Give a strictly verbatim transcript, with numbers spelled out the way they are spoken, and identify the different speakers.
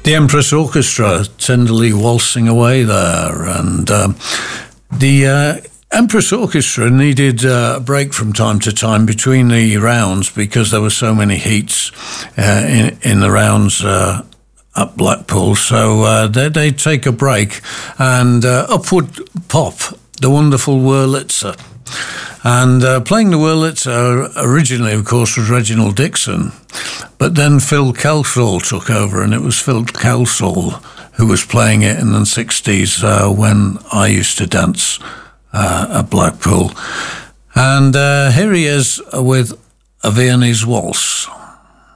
Speaker 1: The Empress Orchestra tenderly waltzing away there, and um, the uh, Empress Orchestra needed uh, a break from time to time between the rounds because there were so many heats uh, in, in the rounds uh, at Blackpool, so uh, they, they'd take a break, and uh, up would pop the wonderful Wurlitzer. And uh, playing the Wurlitzer originally, of course, was Reginald Dixon, but then Phil Kelsall took over, and it was Phil Kelsall who was playing it in the sixties uh, when I used to dance uh, at Blackpool. And uh, here he is with a Viennese waltz.